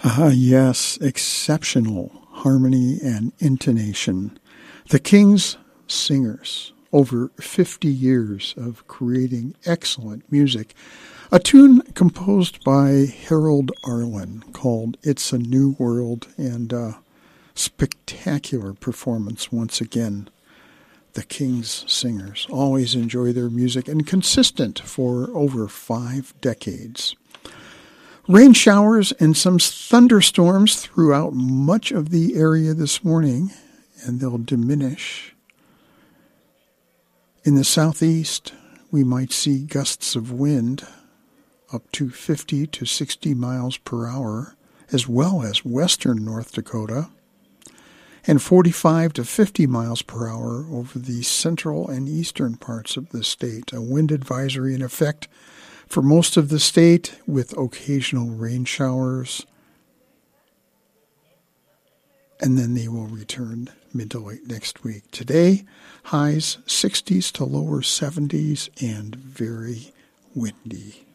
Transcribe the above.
Yes, exceptional harmony and intonation. The King's Singers, over 50 years of creating excellent music. A tune composed by Harold Arlen called It's a New World, and a spectacular performance once again. The King's Singers always enjoy their music and consistent for over 5 decades. Rain showers and some thunderstorms throughout much of the area this morning, and they'll diminish. In the southeast, we might see gusts of wind up to 50 to 60 miles per hour, as well as western North Dakota, and 45 to 50 miles per hour over the central and eastern parts of the state. A wind advisory in effect for most of the state, with occasional rain showers, and then they will return mid to late next week. Today, highs 60s to lower 70s and very windy.